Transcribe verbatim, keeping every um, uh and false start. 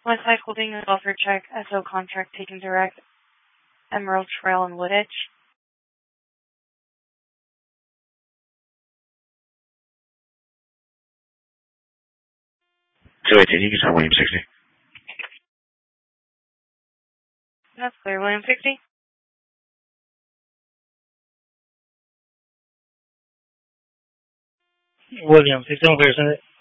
Westside Holding and Welfare Check, S O contract taken direct, Emerald Trail and Woodedge. two eighteen, you can start William sixty. That's clear. William sixty? William sixty, clear, send it.